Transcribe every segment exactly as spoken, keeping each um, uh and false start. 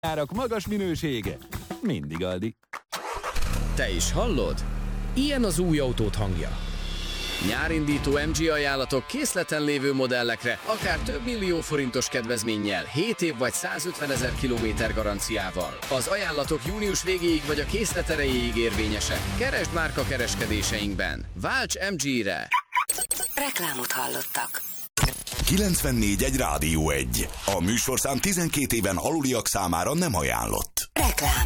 Árak, magas minőség, mindig Aldi. Te is hallod? Ilyen az új autód hangja. Nyárindító em gé ajánlatok készleten lévő modellekre, akár több millió forintos kedvezménnyel, hét év vagy százötvenezer kilométer garanciával. Az ajánlatok június végéig vagy a készlet erejéig érvényesek. Keresd márka kereskedéseinkben. Válts em gére! Reklámot hallottak. kilencvennégy egy Rádió egy. A műsorszám tizenkét éven aluliak számára nem ajánlott. Reklám.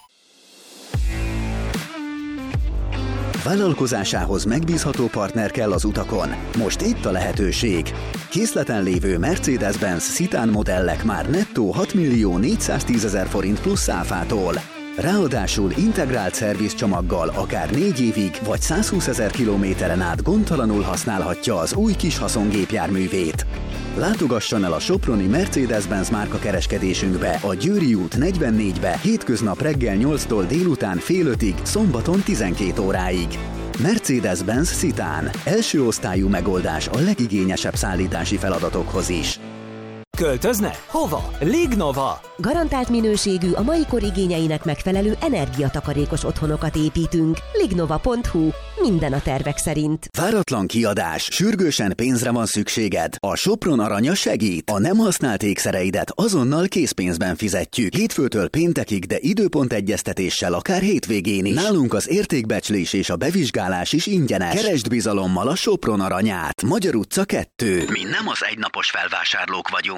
Vállalkozásához megbízható partner kell az utakon. Most itt a lehetőség. Készleten lévő Mercedes-Benz Citan modellek már nettó hat millió négyszáztízezer forint plusz áfától. Ráadásul integrált szervizcsomaggal akár négy évig vagy százhúszezer kilométeren át gondtalanul használhatja az új kis haszongépjárművét. Látogasson el a soproni Mercedes-Benz márka kereskedésünkbe a Győri út negyvennégybe hétköznap reggel nyolctól délután fél ötig, szombaton tizenkét óráig. Mercedes-Benz Citan. Első osztályú megoldás a legigényesebb szállítási feladatokhoz is. Költözne? Hova? Lignova! Garantált minőségű, a mai kor igényeinek megfelelő energiatakarékos otthonokat építünk. lignova pont hu. Minden a tervek szerint. Váratlan kiadás, sürgősen pénzre van szükséged. A Sopron aranya segít. A nem használt ékszereidet azonnal készpénzben fizetjük. Hétfőtől péntekig, de időpont egyeztetéssel akár hétvégén is. Nálunk az értékbecslés és a bevizsgálás is ingyenes. Keresd bizalommal a Sopron aranyát. Magyar utca kettő. Mi nem az egynapos felvásárlók vagyunk.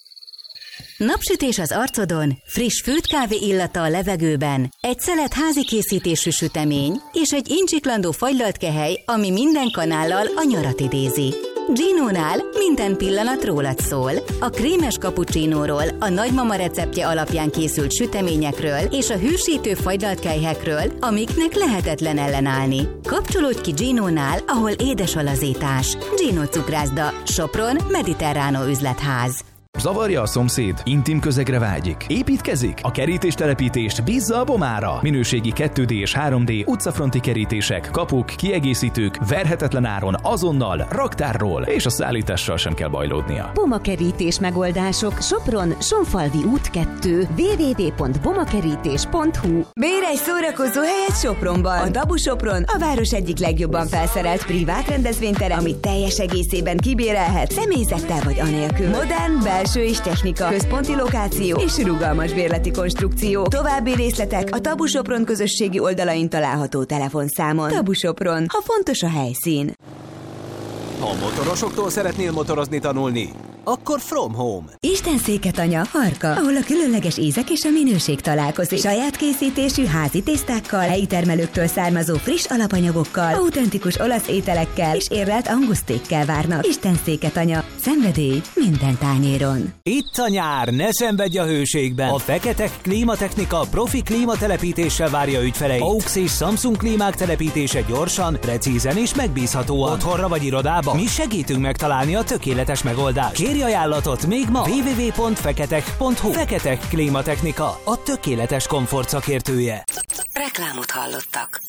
Napsütés az arcodon, friss főtt kávé illata a levegőben, egy szelet házi készítésű sütemény és egy incsiklandó fagylalt kehely, ami minden kanállal a nyarat idézi. Ginónál minden pillanat rólad szól. A krémes cappuccinóról, a nagymama receptje alapján készült süteményekről és a hűsítő fagylalt kelyhekről, amiknek lehetetlen ellenállni. Kapcsolódj ki Ginónál, ahol édes a lazítás. Gino cukrászda, Sopron, Mediterránó üzletház. Zavarja a szomszéd? Intim közegre vágyik? Építkezik? A kerítéstelepítést bízza a Bomára. Minőségi kettő dé és három dé utcafronti kerítések, kapuk, kiegészítők, verhetetlen áron, azonnal, raktárról, és a szállítással sem kell bajlódnia. Boma kerítés megoldások. Sopron, Sonfalvi út kettő. double-u double-u double-u pont bomakerítés pont hu. Bérj egy szórakozó helyet Sopronban. A Dabu Sopron a város egyik legjobban felszerelt privát rendezvénytere, amit teljes egészében kibérelhet, személyzettel vagy anélkül. Modern, belső és technika, központi lokáció és rugalmas bérleti konstrukció. További részletek a Tabu Sopron közösségi oldalain található telefonszámon. Tabu Sopron, ha fontos a helyszín. Ha motorosoktól szeretnél motorozni tanulni, akkor From Home. Istenszéket anya, Harka, ahol a különleges ízek és a minőség találkozik. Saját készítésű házi tésztákkal, helyi termelőktől származó friss alapanyagokkal, autentikus olasz ételekkel és érlelt angusztékkel várnak. Istenszéket anya, szenvedély minden tányéron. Itt a nyár, ne szenvedj a hőségben. A Feketek Klímatechnika profi klímatelepítéssel várja ügyfeleit. á u iksz és Samsung klímák telepítése gyorsan, precízen és megbízhatóan. Otthonra vagy irodába? Mi segítünk megtalálni a tökéletes megoldást. Kérj ajánlatot még ma! double-u double-u double-u pont feketek pont hu. Feketek Klímatechnika, a tökéletes komfort szakértője. Reklámot hallottak.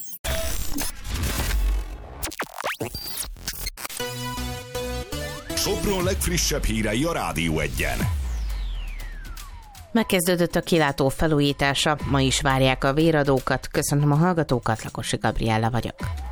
Sopron legfrissebb hírei a Rádió egyen. Megkezdődött a kilátó felújítása, ma is várják a véradókat. Köszönöm a hallgatókat, Lakosi Gabriella vagyok.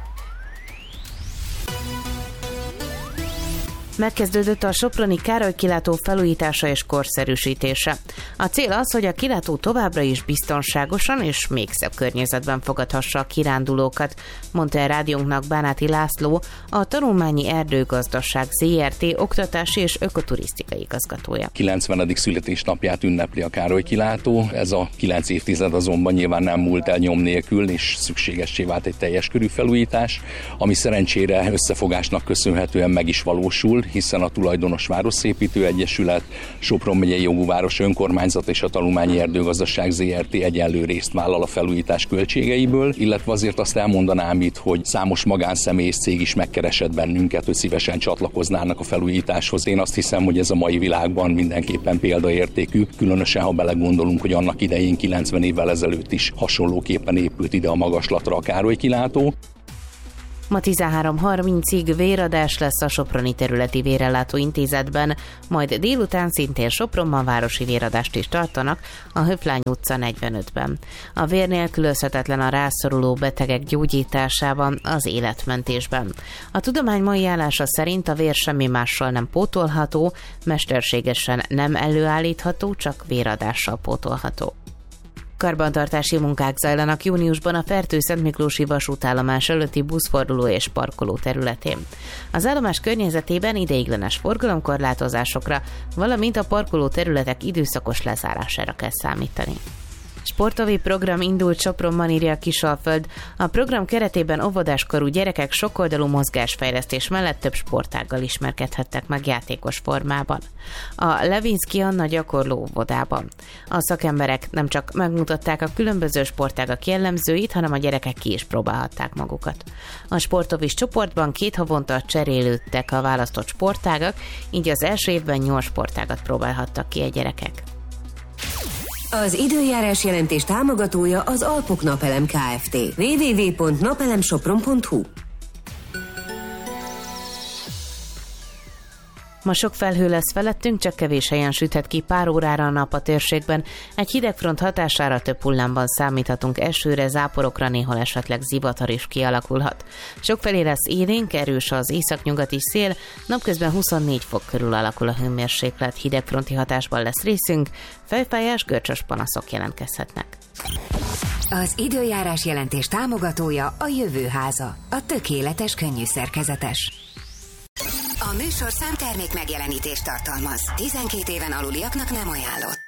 Megkezdődött a soproni Károly kilátó felújítása és korszerűsítése. A cél az, hogy a kilátó továbbra is biztonságosan és még szebb környezetben fogadhassa a kirándulókat, mondta el rádiónknak Bánáti László, a Tanulmányi Erdőgazdaság zé er té oktatási és ökoturisztikai igazgatója. kilencvenedik születésnapját ünnepli a Károly kilátó, ez a kilenc évtized azonban nyilván nem múlt el nyom nélkül, és szükségessé vált egy teljes körű felújítás, ami szerencsére összefogásnak köszönhetően meg is valósul, hiszen a tulajdonos Városszépítő Egyesület, Sopron megyei jogú város önkormányzat és a Tanulmányi Erdőgazdaság zé er té egyenlő részt vállal a felújítás költségeiből, illetve azért azt elmondanám itt, hogy számos magánszemély és cég is megkeresett bennünket, hogy szívesen csatlakoznának a felújításhoz. Én azt hiszem, hogy ez a mai világban mindenképpen példaértékű, különösen ha belegondolunk, hogy annak idején kilencven évvel ezelőtt is hasonlóképpen épült ide a magaslatra a Károly kilátó. Ma tizenhárom harmincig véradás lesz a Soproni Területi Vérellátó Intézetben, majd délután szintén Sopronban városi véradást is tartanak a Höflány utca negyvenötben. A vér nélkülözhetetlen a rászoruló betegek gyógyításában, az életmentésben. A tudomány mai állása szerint a vér semmi mással nem pótolható, mesterségesen nem előállítható, csak véradással pótolható. Karbantartási munkák zajlanak júniusban a Fertő-Szentmiklósi vasútállomás előtti buszforduló és parkoló területén. Az állomás környezetében ideiglenes forgalomkorlátozásokra, valamint a parkoló területek időszakos lezárására kell számítani. Sportovi program indult Sopronban, írja a Kisalföld. A program keretében óvodáskorú gyerekek sokoldalú mozgásfejlesztés mellett több sportággal ismerkedhettek meg játékos formában. A Levinsky Anna gyakorló óvodában. A szakemberek nem csak megmutatták a különböző sportágak jellemzőit, hanem a gyerekek ki is próbálhatták magukat. A sportovis csoportban két havonta cserélődtek a választott sportágak, így az első évben nyolc sportágat próbálhattak ki a gyerekek. Az időjárás jelentés támogatója az Alpok Napelem Kft. double-u double-u double-u pont napelemsopron pont hu. Ma sok felhő lesz felettünk, csak kevés helyen süthet ki pár órára a nap a térségben. Egy hidegfront hatására több hullámban számíthatunk esőre, záporokra, néhol esetleg zivatar is kialakulhat. Sokfelé lesz élénk, erős az északnyugati szél, napközben huszonnégy fok körül alakul a hőmérséklet, hidegfronti hatásban lesz részünk, fejfájás, görcsös panaszok jelentkezhetnek. Az időjárás jelentés támogatója a Jövőháza, a tökéletes könnyű szerkezetes. A műsor számtermék megjelenítést tartalmaz. tizenkét éven aluliaknak nem ajánlott.